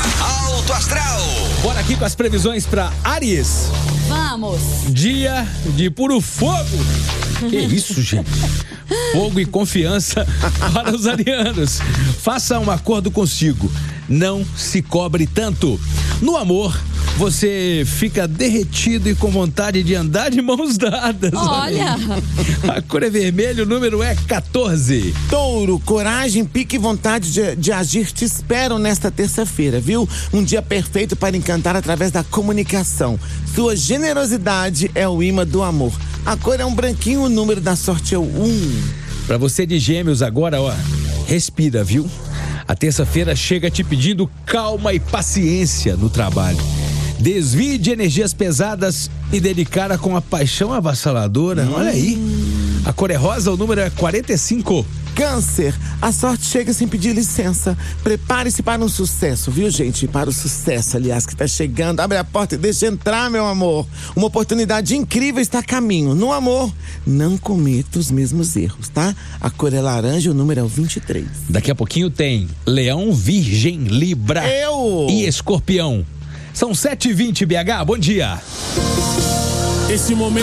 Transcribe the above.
Alto Astral. Bora aqui com as previsões para Áries. Vamos. Dia de puro fogo. Que isso, gente? Fogo e confiança para os arianos. Faça um acordo consigo. Não se cobre tanto. No amor, você fica derretido e com vontade de andar de mãos dadas. Olha. A cor é vermelho, o número é 14. Touro, coragem, pique e vontade de agir te esperam nesta terça-feira, viu? Um dia perfeito para encantar através da comunicação. Sua generosidade é o imã do amor. A cor é um branquinho, o número da sorte é o 1. Pra você de Gêmeos agora, ó, respira, viu? A terça-feira chega te pedindo calma e paciência no trabalho. Desvie de energias pesadas e dedicara com a paixão avassaladora. Olha aí. A cor é rosa, o número é 45. Câncer, a sorte chega sem pedir licença. Prepare-se para um sucesso, viu, gente? Para o sucesso, aliás, que está chegando. Abre a porta e deixa entrar, meu amor. Uma oportunidade incrível está a caminho. No amor, não cometa os mesmos erros, tá? A cor é laranja, o número é o 23. Daqui a pouquinho tem Leão, Virgem, Libra e Escorpião. São 7h20, BH. Bom dia. Esse momento